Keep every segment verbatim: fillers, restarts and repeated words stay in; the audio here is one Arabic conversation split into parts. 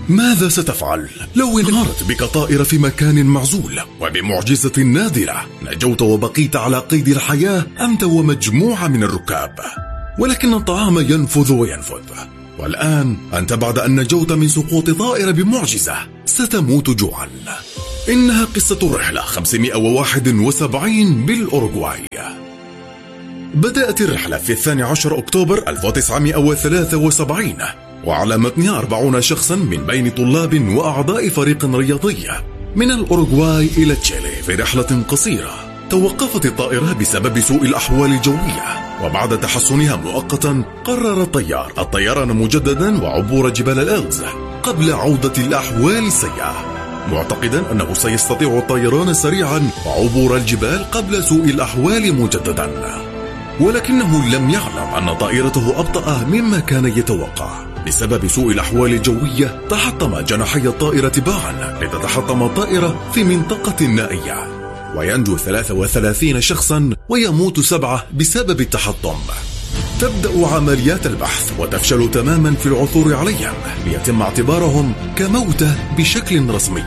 ماذا ستفعل لو انهارت بك طائرة في مكان معزول وبمعجزة نادرة نجوت وبقيت على قيد الحياة أنت ومجموعة من الركاب، ولكن الطعام ينفذ وينفذ، والآن أنت بعد أن نجوت من سقوط طائرة بمعجزة ستموت جوعا. إنها قصة الرحلة خمسمائة وواحد وسبعين بالأوروغواي. بدأت الرحلة في الثاني عشر أكتوبر ألف وتسعمائة وثلاثة وسبعين، وعلى متنها أربعون شخصا من بين طلاب وأعضاء فريق رياضي من الأوروغواي إلى تشيلي في رحلة قصيرة. توقفت الطائرة بسبب سوء الأحوال الجوية، وبعد تحسنها مؤقتا قرر الطيار الطيران مجددا وعبور جبال الألز قبل عودة الأحوال السيئة، معتقدا أنه سيستطيع الطيران سريعا وعبور الجبال قبل سوء الأحوال مجددا، ولكنه لم يعلم أن طائرته أبطأ مما كان يتوقع. بسبب سوء الأحوال الجوية تحطم جناحي الطائرة تباعا لتتحطم الطائرة في منطقة نائية، وينجو ثلاثة وثلاثين شخصا ويموت سبعة بسبب التحطم. تبدأ عمليات البحث وتفشل تماما في العثور عليهم ليتم اعتبارهم كموتى بشكل رسمي.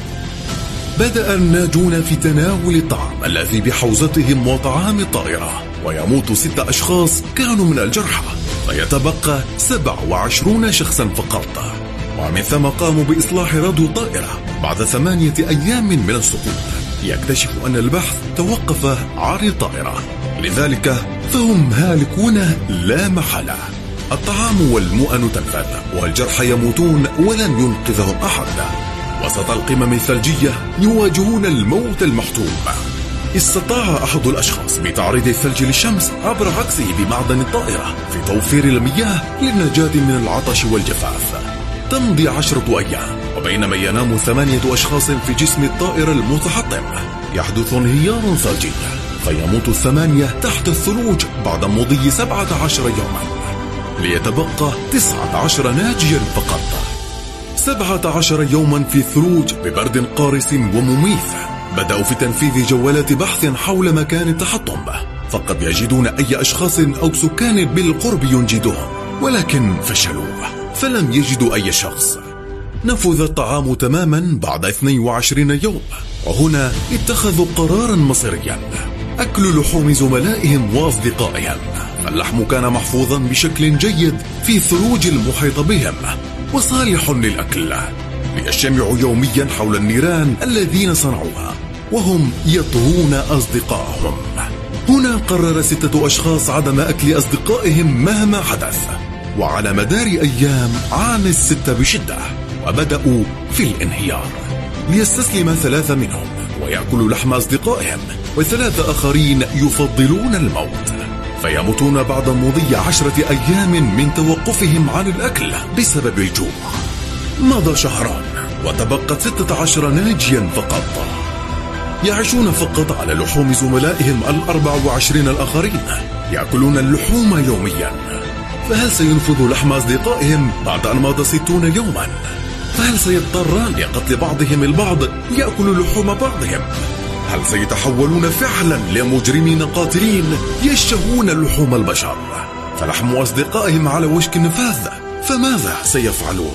بدأ الناجون في تناول الطعام الذي بحوزتهم وطعام الطائرة، ويموت ستة أشخاص كانوا من الجرحى، فيتبقى سبعة وعشرون شخصا فقط. ومن ثم قاموا بإصلاح راديو الطائرة بعد ثمانية أيام من السقوط، يكتشف أن البحث توقف عن الطائرة، لذلك فهم هالكون لا محالة. الطعام والمؤن تنفذ والجرحى يموتون ولن ينقذهم أحد. وسط القمم الثلجية يواجهون الموت المحتوم. استطاع أحد الأشخاص بتعريض الثلج للشمس عبر عكسه بمعدن الطائرة في توفير المياه للنجاة من العطش والجفاف. تمضي عشرة أيام، وبينما ينام ثمانية أشخاص في جسم الطائرة المتحطم يحدث انهيار ثلجي، فيموت الثمانية تحت الثلوج بعد مضي سبعة عشر يوما، ليتبقى تسعة عشر ناجيا فقط. سبعة عشر يوما في الثلوج ببرد قارس ومميت. بدأوا في تنفيذ جولات بحث حول مكان التحطم، فقد يجدون أي أشخاص أو سكان بالقرب ينجدهم، ولكن فشلوا فلم يجدوا أي شخص. نفذ الطعام تماما بعد اثنين وعشرين يوم، وهنا اتخذوا قرارا مصيريا: أكل لحوم زملائهم وأصدقائهم. اللحم كان محفوظا بشكل جيد في الثلوج المحيطة بهم وصالح للأكل، ليجتمعوا يوميا حول النيران الذين صنعوها وهم يطهون أصدقائهم. هنا قرر ستة أشخاص عدم أكل أصدقائهم مهما حدث، وعلى مدار أيام عانى الستة بشدة وبدأوا في الانهيار، ليستسلم ثلاثة منهم ويأكلوا لحم أصدقائهم، وثلاثة آخرين يفضلون الموت فيموتون بعد مضي عشرة أيام من توقفهم عن الأكل بسبب الجوع. مضى شهران وتبقت ستة عشر ناجيا فقط، يعيشون فقط على لحوم زملائهم الأربع وعشرين الآخرين، يأكلون اللحوم يوميا. فهل سينفذوا لحم أصدقائهم بعد أن مضى ستون يوما؟ فهل سيضطران لقتل بعضهم البعض يأكل لحوم بعضهم؟ هل سيتحولون فعلا لمجرمين قاتلين يشتهون لحوم البشر؟ فلحم أصدقائهم على وشك النفاذ، فماذا سيفعلون؟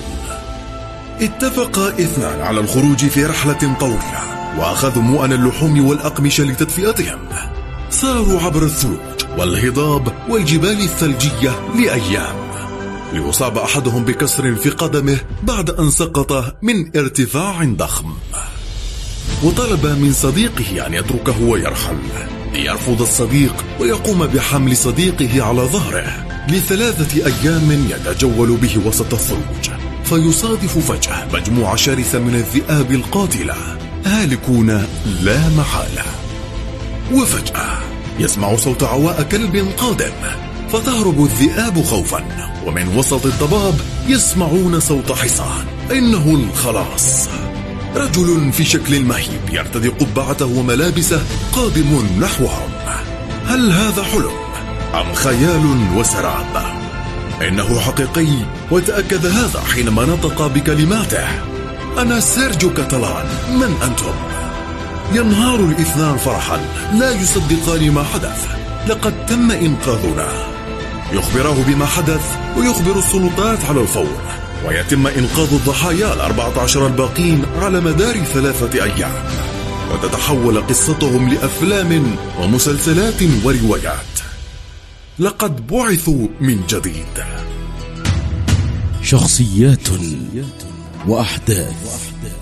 اتفق اثنان على الخروج في رحلة طويلة، وأخذوا مؤن اللحوم والأقمشة لتدفئتهم. ساروا عبر الثلوج والهضاب والجبال الثلجية لأيام، ليصاب أحدهم بكسر في قدمه بعد أن سقط من ارتفاع ضخم، وطلب من صديقه أن يتركه ويرحل. ليرفض الصديق ويقوم بحمل صديقه على ظهره لثلاثة أيام يتجول به وسط الثلوج، فيصادف فجأة مجموعة شرسة من الذئاب القاتلة هالكون لا محالة. وفجأة يسمع صوت عواء كلب قادم، فتهرب الذئاب خوفا، ومن وسط الضباب يسمعون صوت حصان. إنه الخلاص، رجل في شكل مهيب يرتدي قبعته وملابسه قادم نحوهم. هل هذا حلم أم خيال وسراب؟ إنه حقيقي، وتأكد هذا حينما نطق بكلماته: أنا سيرجيو كاتالان، من أنتم؟ ينهار الاثنان فرحا، لا يصدقان ما حدث، لقد تم إنقاذنا. يخبره بما حدث ويخبر السلطات على الفور، ويتم إنقاذ الضحايا الأربعة عشر الباقين على مدار ثلاثة أيام، وتتحول قصتهم لأفلام ومسلسلات وروايات. لقد بعثوا من جديد. شخصيات وأحداث